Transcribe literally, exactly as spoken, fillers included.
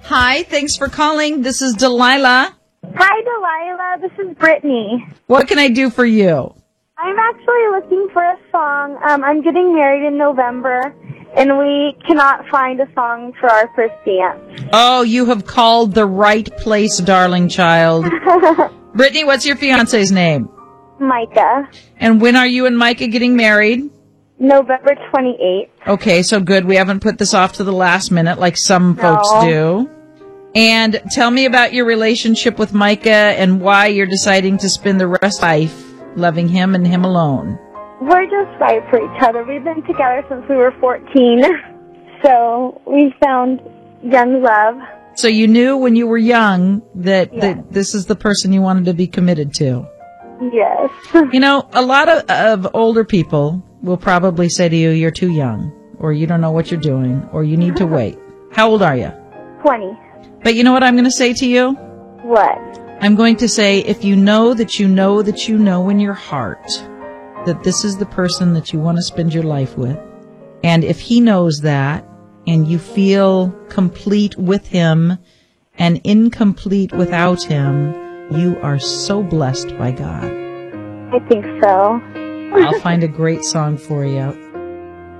Hi, thanks for calling. This is Delilah. Hi, Delilah. This is Brittany. What can I do for you? I'm actually looking for a song. Um, I'm getting married in November, and we cannot find a song for our first dance. Oh, you have called the right place, darling child. Brittany, what's your fiance's name? Micah. And when are you and Micah getting married? November twenty-eighth. Okay, so good. We haven't put this off to the last minute like some No. folks do. And tell me about your relationship with Micah and why you're deciding to spend the rest of life loving him and him alone. We're just right for each other. We've been together since we were fourteen, so we found young love. So you knew when you were young that, Yes. that this is the person you wanted to be committed to. Yes. You know, a lot of, of older people will probably say to you, you're too young, or you don't know what you're doing, or you need to wait. How old are you? twenty. But you know what I'm going to say to you? What? I'm going to say, if you know that you know that you know in your heart that this is the person that you want to spend your life with, and if he knows that, and you feel complete with him and incomplete without him, you are so blessed by God. I think so. I'll find a great song for you.